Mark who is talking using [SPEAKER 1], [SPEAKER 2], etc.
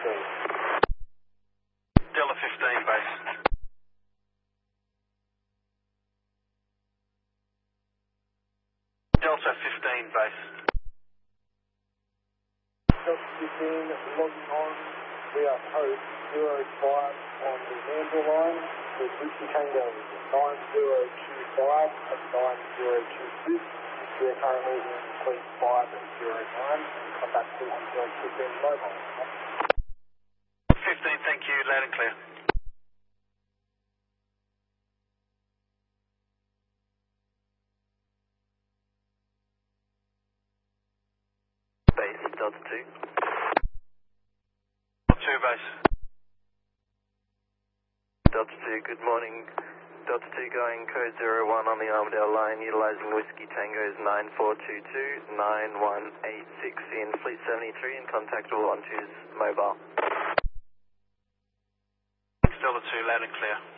[SPEAKER 1] Delta 15 base. Delta 15 base.
[SPEAKER 2] Delta 15 logging on. We are post 05 on the Mandel line with Whiskey Tango 9025 and 9026. We are currently in Fleet 5 and 09. Contact 215 mobile.
[SPEAKER 1] 15, thank you, loud and clear.
[SPEAKER 3] Base, Delta 2.
[SPEAKER 1] Delta 2 base.
[SPEAKER 3] Delta 2, good morning. Delta 2 going code 01 on the Armadale line, utilizing Whiskey Tango's 9422 9186 in Fleet 73 and contactable onto his mobile.
[SPEAKER 1] Delta 2, loud and clear.